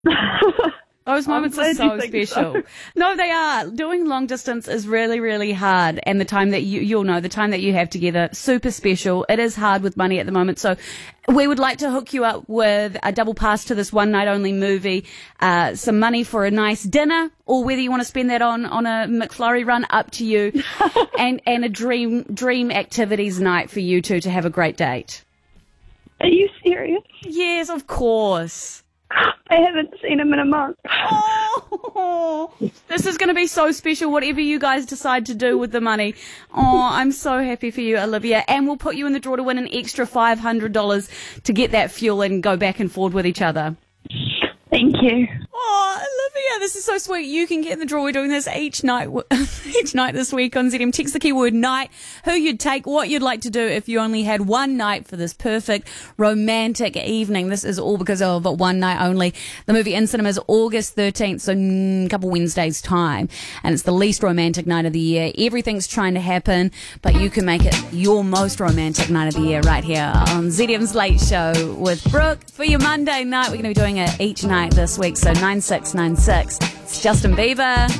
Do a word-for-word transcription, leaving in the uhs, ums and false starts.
Those moments are so special. So. No, they are. Doing long distance is really, really hard. And the time that you, you'll know, the time that you have together, super special. It is hard with money at the moment. So we would like to hook you up with a double pass to this one night only movie, uh, some money for a nice dinner, or whether you want to spend that on, on a McFlurry run, up to you, and, and a dream, dream activities night for you two to have a great date. Are you serious? Yes, of course. I haven't seen him in a month. Oh, this is going to be so special, whatever you guys decide to do with the money. Oh, I'm so happy for you, Olivia. And we'll put you in the draw to win an extra five hundred dollars to get that fuel and go back and forth with each other. Thank you. Oh, Olivia, this is so sweet. You can get in the draw. We're doing this each night, each night this week on Z M. Text the keyword night, who you'd take, what you'd like to do if you only had one night for this perfect romantic evening. This is all because of one night only. The movie in cinemas August thirteenth, so a couple Wednesdays time. And it's the least romantic night of the year. Everything's trying to happen, but you can make it your most romantic night of the year right here on Z M's Late Show with Brooke for your Monday night. We're going to be doing it each night this week, so nine six nine six. It's Justin Bieber.